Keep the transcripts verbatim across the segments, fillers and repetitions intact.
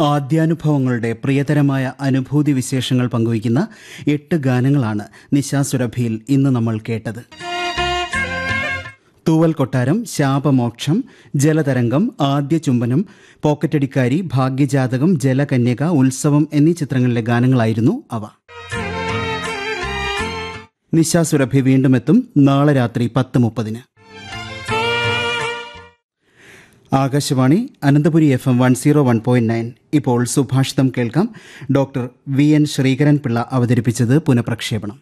ആദ്യാനുഭവങ്ങളുടെ പ്രിയതരമായ അനുഭൂതി വിശേഷങ്ങൾ പങ്കുവയ്ക്കുന്ന എട്ട് ഗാനങ്ങളാണ് നിശാസുരഭിയിൽ ഇന്ന് നമ്മൾ കേട്ടത്. തൂവൽ കൊട്ടാരം, ശാപമോക്ഷം, ജലതരംഗം, ആദ്യ ചുംബനം, പോക്കറ്റടിക്കാരി, ഭാഗ്യജാതകം, ജലകന്യക, ഉത്സവം എന്നീ ചിത്രങ്ങളിലെ ഗാനങ്ങളായിരുന്നു അവ. നിശാസുരഭി വീണ്ടും എത്തും നാളെ രാത്രി പത്ത് മുപ്പതിന്. Akashvani Ananthapuri F M one zero one point nine. ഇപ്പോൾ സുഭാഷിതം കേൾക്കാം. Doctor V N Sreekaran Pillai അവതരിപ്പിച്ചത് പുനഃപ്രക്ഷേപണം.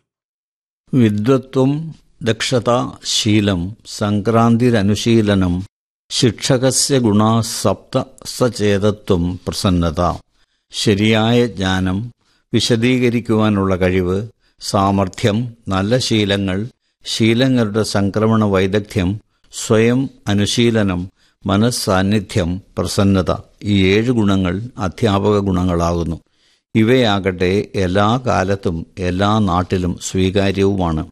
വിദ്വത്വം, ദക്ഷത, ശീലം, സംക്രാന്തിരനുശീലനം, ശിക്ഷകസ്യ ഗുണാ സപ്ത സചേതത്വം, പ്രസന്നത. ശരിയായ ജ്ഞാനം, വിശദീകരിക്കുവാനുള്ള കഴിവ്, സാമർഥ്യം, നല്ല ശീലങ്ങൾ, ശീലങ്ങളുടെ സംക്രമണ വൈദഗ്ധ്യം, സ്വയം അനുശീലനം, മനസ്സാന്നിധ്യം, പ്രസന്നത. ഈ ഏഴ് ഗുണങ്ങൾ അധ്യാപക ഗുണങ്ങളാകുന്നു. ഇവയാകട്ടെ എല്ലാ കാലത്തും എല്ലാ നാട്ടിലും സ്വീകാര്യവുമാണ്.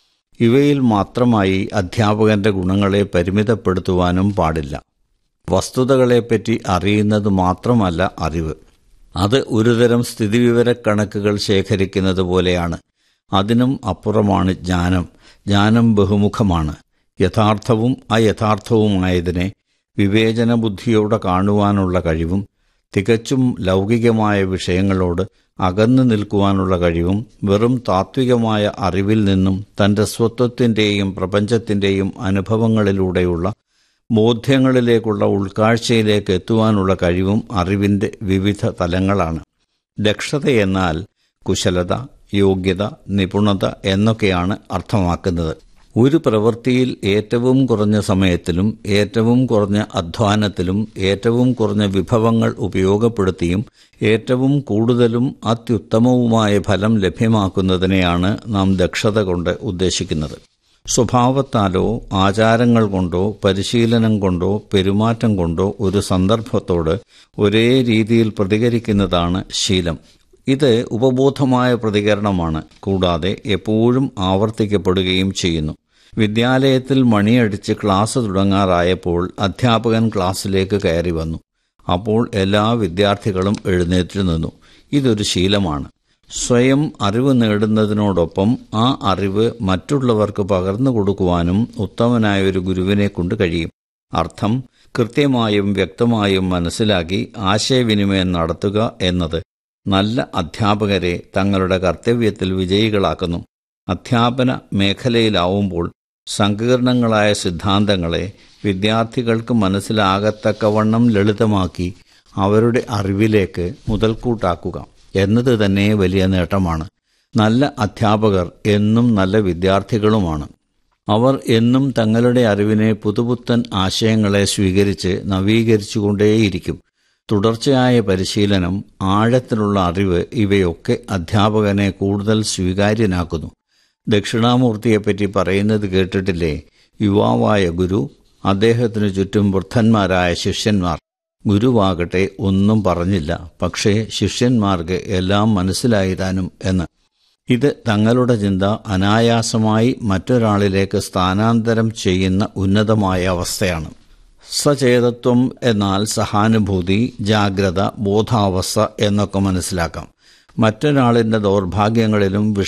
ഇവയിൽ മാത്രമായി അധ്യാപകന്റെ ഗുണങ്ങളെ പരിമിതപ്പെടുത്തുവാനും പാടില്ല. വസ്തുതകളെപ്പറ്റി അറിയുന്നത് മാത്രമല്ല അറിവ്. അത് ഒരുതരം സ്ഥിതിവിവരക്കണക്കുകൾ ശേഖരിക്കുന്നത് പോലെയാണ്. അതിനും അപ്പുറമാണ് ജ്ഞാനം. ജ്ഞാനം ബഹുമുഖമാണ്. യഥാർത്ഥവും അയഥാർത്ഥവുമായതിനെ വിവേചന ബുദ്ധിയോടെ കാണുവാനുള്ള കഴിവും, തികച്ചും ലൗകികമായ വിഷയങ്ങളോട് അകന്നു നിൽക്കുവാനുള്ള കഴിവും, വെറും താത്വികമായ അറിവിൽ നിന്നും തൻ്റെ സ്വത്വത്തിൻ്റെയും പ്രപഞ്ചത്തിൻ്റെയും അനുഭവങ്ങളിലൂടെയുള്ള ബോധ്യങ്ങളിലേക്കുള്ള ഉൾക്കാഴ്ചയിലേക്ക് എത്തുവാനുള്ള കഴിവും അറിവിൻ്റെ വിവിധ തലങ്ങളാണ്. ദക്ഷതയെന്നാൽ കുശലത, യോഗ്യത, നിപുണത എന്നൊക്കെയാണ് അർത്ഥമാക്കുന്നത്. ഒരു പ്രവൃത്തിയിൽ ഏറ്റവും കുറഞ്ഞ സമയത്തിലും ഏറ്റവും കുറഞ്ഞ അധ്വാനത്തിലും ഏറ്റവും കുറഞ്ഞ വിഭവങ്ങൾ ഉപയോഗപ്പെടുത്തിയും ഏറ്റവും കൂടുതലും അത്യുത്തമവുമായ ഫലം ലഭ്യമാക്കുന്നതിനെയാണ് നാം ദക്ഷത കൊണ്ട് ഉദ്ദേശിക്കുന്നത്. സ്വഭാവത്താലോ ആചാരങ്ങൾ കൊണ്ടോ പരിശീലനം കൊണ്ടോ പെരുമാറ്റം കൊണ്ടോ ഒരു സന്ദർഭത്തോട് ഒരേ രീതിയിൽ പ്രതികരിക്കുന്നതാണ് ശീലം. ഇത് ഉപബോധമായ പ്രതികരണമാണ്, കൂടാതെ എപ്പോഴും ആവർത്തിക്കപ്പെടുകയും ചെയ്യുന്നു. വിദ്യാലയത്തിൽ മണിയടിച്ച് ക്ലാസ് തുടങ്ങാറായപ്പോൾ അധ്യാപകൻ ക്ലാസ്സിലേക്ക് കയറി വന്നു. അപ്പോൾ എല്ലാ വിദ്യാർത്ഥികളും എഴുന്നേറ്റ് നിന്നു. ഇതൊരു ശീലമാണ്. സ്വയം അറിവ് നേടുന്നതിനോടൊപ്പം ആ അറിവ് മറ്റുള്ളവർക്ക് പകർന്നു കൊടുക്കുവാനും ഉത്തമനായ ഒരു ഗുരുവിനെ കൊണ്ട് കഴിയും. അർത്ഥം കൃത്യമായും വ്യക്തമായും മനസ്സിലാക്കി ആശയവിനിമയം നടത്തുക എന്നത് നല്ല അധ്യാപകരെ തങ്ങളുടെ കർത്തവ്യത്തിൽ വിജയികളാക്കുന്നു. അധ്യാപന മേഖലയിലാവുമ്പോൾ സങ്കീർണങ്ങളായ സിദ്ധാന്തങ്ങളെ വിദ്യാർത്ഥികൾക്ക് മനസ്സിലാകത്തക്കവണ്ണം ലളിതമാക്കി അവരുടെ അറിവിലേക്ക് മുതൽക്കൂട്ടാക്കുക എന്നത് തന്നെ വലിയ നേട്ടമാണ്. നല്ല അധ്യാപകർ എന്നും നല്ല വിദ്യാർത്ഥികളുമാണ്. അവർ എന്നും തങ്ങളുടെ അറിവിനെ പുതുപുത്തൻ ആശയങ്ങളെ സ്വീകരിച്ച് നവീകരിച്ചുകൊണ്ടേയിരിക്കും. തുടർച്ചയായ പരിശീലനം, ആഴത്തിലുള്ള അറിവ് ഇവയൊക്കെ അധ്യാപകനെ കൂടുതൽ സ്വീകാര്യനാക്കുന്നു. ദക്ഷിണാമൂർത്തിയെപ്പറ്റി പറയുന്നത് കേട്ടിട്ടില്ലേ? യുവാവായ ഗുരു, അദ്ദേഹത്തിനു ചുറ്റും വൃദ്ധന്മാരായ ശിഷ്യന്മാർ. ഗുരുവാകട്ടെ ഒന്നും പറഞ്ഞില്ല, പക്ഷേ ശിഷ്യന്മാർക്ക് എല്ലാം മനസ്സിലായി താനും എന്ന്. ഇത് തങ്ങളുടെ ചിന്ത അനായാസമായി മറ്റൊരാളിലേക്ക് സ്ഥാനാന്തരം ചെയ്യുന്ന ഉന്നതമായ അവസ്ഥയാണ്. സചേതത്വം എന്നാൽ സഹാനുഭൂതി, ജാഗ്രത, ബോധാവസ്ഥ എന്നൊക്കെ മനസ്സിലാക്കാം. മറ്റൊരാളിൻ്റെ ദൗർഭാഗ്യങ്ങളിലും